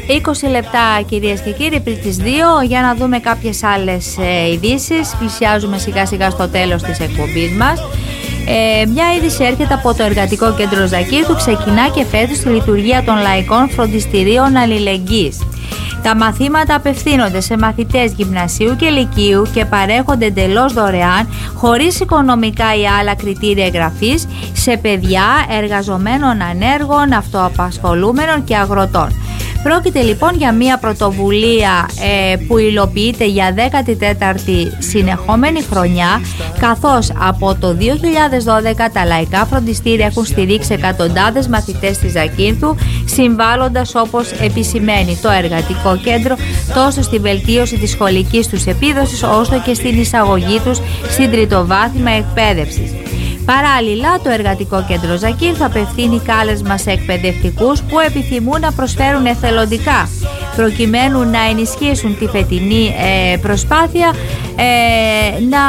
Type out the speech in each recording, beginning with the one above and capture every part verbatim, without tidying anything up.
είκοσι λεπτά κυρίες και κύριοι πριν τις δύο για να δούμε κάποιες άλλες ε, ειδήσεις. Πλησιάζουμε σιγά σιγά στο τέλος της εκπομπής μας. Ε, μια είδηση έρχεται από το Εργατικό Κέντρο Ζακύρθου. Ξεκινά και φέτος τη λειτουργία των λαϊκών φροντιστηρίων αλληλεγγύης. Τα μαθήματα απευθύνονται σε μαθητές γυμνασίου και λυκείου και παρέχονται εντελώς δωρεάν, χωρίς οικονομικά ή άλλα κριτήρια εγγραφής, σε παιδιά εργαζομένων ανέργων, αυτοαπασχολούμενων και αγροτών. Πρόκειται λοιπόν για μια πρωτοβουλία ε, που υλοποιείται για δέκατη τέταρτη συνεχόμενη χρονιά, καθώς από το δύο χιλιάδες δώδεκα τα λαϊκά φροντιστήρια έχουν στηρίξει εκατοντάδες μαθητές της Ζακύρθου, συμβάλλοντας, όπως επισημαίνει το Εργατικό Κέντρο, τόσο στη βελτίωση της σχολικής τους επίδοσης όσο και στην εισαγωγή τους στην τριτοβάθμια εκπαίδευση. Παράλληλα, το Εργατικό Κέντρο Ζακύρθου απευθύνει κάλεσμα σε εκπαιδευτικούς που επιθυμούν να προσφέρουν εθελοντικά, προκειμένου να ενισχύσουν τη φετινή ε, προσπάθεια, ε, να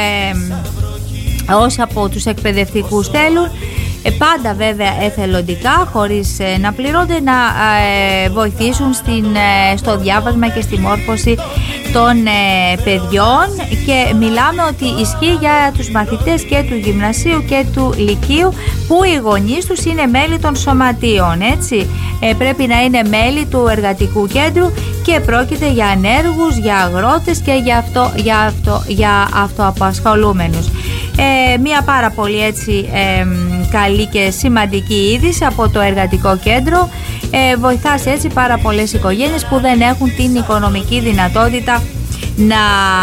ε, όσοι από τους εκπαιδευτικούς θέλουν, ε, πάντα βέβαια εθελοντικά, χωρίς ε, να πληρώνται, να ε, βοηθήσουν στην, ε, στο διάβασμα και στη μόρφωση των ε, παιδιών, και μιλάμε ότι ισχύει για τους μαθητές και του γυμνασίου και του λυκείου που οι γονείς τους είναι μέλη των σωματείων, έτσι. Ε, πρέπει να είναι μέλη του Εργατικού Κέντρου και πρόκειται για ανέργους, για αγρότες και για, αυτό, για, αυτό, για αυτοαπασχολούμενους. Ε, μία πάρα πολύ έτσι ε, καλή και σημαντική είδηση από το Εργατικό Κέντρο. Ε, βοηθάς έτσι πάρα πολλές οικογένειες που δεν έχουν την οικονομική δυνατότητα να,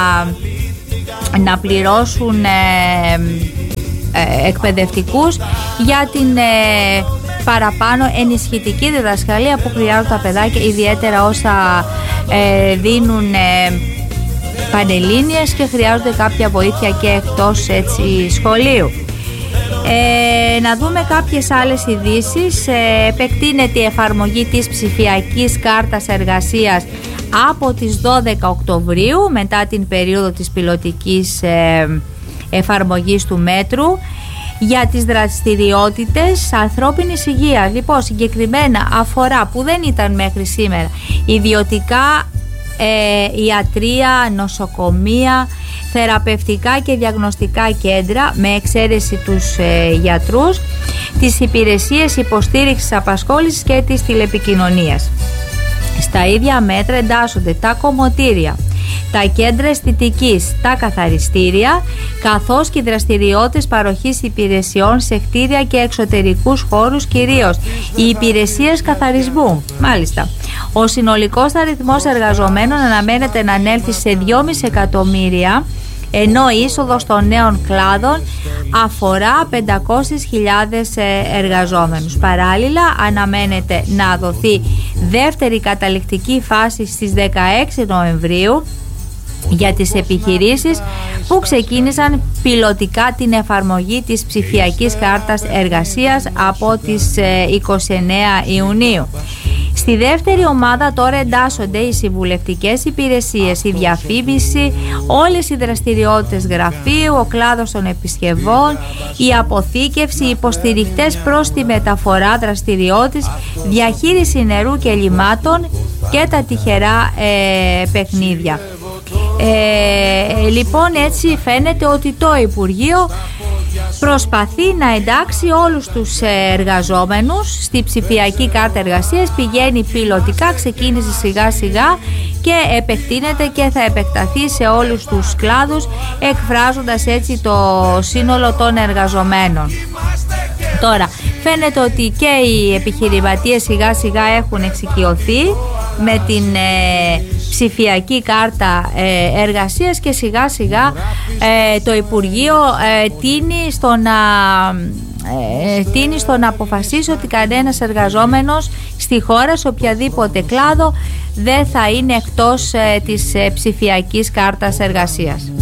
να πληρώσουν ε, ε, εκπαιδευτικούς για την ε, παραπάνω ενισχυτική διδασκαλία που χρειάζονται τα παιδάκια, ιδιαίτερα όσα ε, δίνουν ε, πανελλήνιες και χρειάζονται κάποια βοήθεια και εκτός έτσι σχολείου. Ε, να δούμε κάποιες άλλες ειδήσεις. Ε, επεκτείνεται η εφαρμογή της ψηφιακής κάρτας εργασίας από τις δώδεκα Οκτωβρίου, μετά την περίοδο της πιλωτικής ε, εφαρμογής του μέτρου, για τις δραστηριότητες ανθρώπινης υγείας. Λοιπόν, συγκεκριμένα αφορά, που δεν ήταν μέχρι σήμερα, ιδιωτικά ε, ιατρία, νοσοκομεία, θεραπευτικά και διαγνωστικά κέντρα, με εξαίρεση τους ε, γιατρούς, τις υπηρεσίες υποστήριξης απασχόλησης και της τηλεπικοινωνίας. Στα ίδια μέτρα εντάσσονται τα κομμωτήρια, τα κέντρα αισθητικής, τα καθαριστήρια, καθώς και οι δραστηριότητες παροχής υπηρεσιών σε κτίρια και εξωτερικούς χώρους, κυρίως οι υπηρεσίες καθαρισμού. Μάλιστα. Ο συνολικός αριθμός εργαζομένων αναμένεται να ανέλθει σε δυόμισι εκατομμύρια, ενώ η είσοδος των νέων κλάδων αφορά πεντακόσιες χιλιάδες εργαζόμενους. Παράλληλα, αναμένεται να δοθεί δεύτερη καταληκτική φάση στις δεκαέξι Νοεμβρίου για τις επιχειρήσεις που ξεκίνησαν πιλωτικά την εφαρμογή της ψηφιακής κάρτας εργασίας από τις είκοσι εννέα Ιουνίου. Στη δεύτερη ομάδα τώρα εντάσσονται οι συμβουλευτικές υπηρεσίες, η διαφήμιση, όλες οι δραστηριότητες γραφείου, ο κλάδος των επισκευών, η αποθήκευση, οι υποστηρικτές προς τη μεταφορά δραστηριότητες, διαχείριση νερού και λιμάτων και τα τυχερά ε, παιχνίδια. Ε, λοιπόν, έτσι φαίνεται ότι το Υπουργείο προσπαθεί να εντάξει όλους τους εργαζόμενους στη ψηφιακή κάρτα εργασίας, πηγαίνει πιλωτικά, ξεκίνησε σιγά σιγά και επεκτείνεται και θα επεκταθεί σε όλους τους κλάδους, εκφράζοντας έτσι το σύνολο των εργαζομένων. Τώρα φαίνεται ότι και οι επιχειρηματίες σιγά σιγά έχουν εξοικειωθεί με την ε, ψηφιακή κάρτα ε, εργασίας και σιγά σιγά ε, το Υπουργείο ε, τίνει στο να, ε, τίνει στο να αποφασίσει ότι κανένας εργαζόμενος στη χώρα, σε οποιαδήποτε κλάδο, δεν θα είναι εκτός ε, της ε, ψηφιακής κάρτας εργασίας.